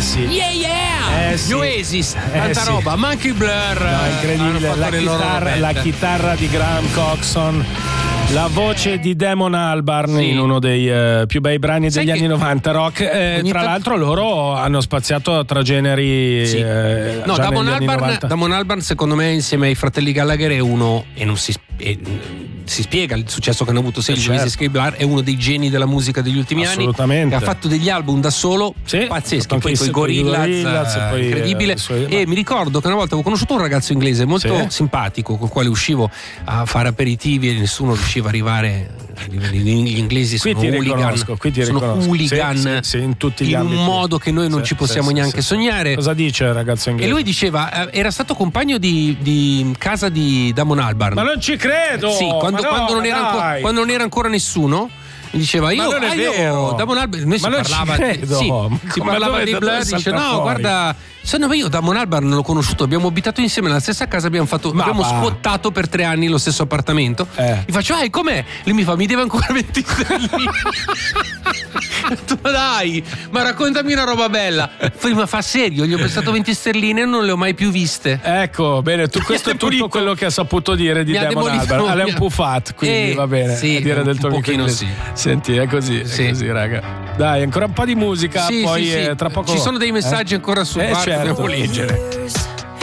sì. Yeah! Sì. Gli Oasis, tanta roba, ma anche i Blur. No, incredibile. La chitarra di Graham Coxon. La voce di Damon Albarn in uno dei più bei brani degli anni 90 rock. Tra l'altro loro hanno spaziato tra generi. No, Damon Albarn secondo me insieme ai fratelli Gallagher è uno, e non si spiega il successo che hanno avuto sia gli Oasis che i Blur, è uno dei geni della musica degli ultimi anni, che ha fatto degli album da solo pazzeschi, poi con i Gorillaz, incredibile. E mi ricordo che una volta avevo conosciuto un ragazzo inglese molto simpatico con il quale uscivo a fare aperitivi e nessuno riusciva a arrivare. Gli inglesi sono hooligan, in tutti gli ambiti, un modo che noi non ci possiamo neanche sognare. Cosa dice il ragazzo inglese? E lui diceva era stato compagno di casa di Damon Albarn. Ma non ci credo! Sì, quando non era ancora nessuno. Mi diceva Damon Albarn, si parlava di Blur, dice no, guarda, io Damon Albarn non l'ho conosciuto, abbiamo abitato insieme nella stessa casa, abbiamo squattato per 3 anni lo stesso appartamento. Gli faccio com'è? Lui mi fa, mi deve ancora 20 sterline. Dai, ma raccontami una roba bella. Ma fa serio, gli ho prestato 20 sterline e non le ho mai più viste. Ecco, bene, questo è tutto quello che ha saputo dire di Damon Albarn. È un puffat, quindi va bene, a dire del tuo amico inglese. Senti, è così, raga. Dai, ancora un po' di musica, poi tra poco ci sono dei messaggi ancora sul bar, certo. devo leggere.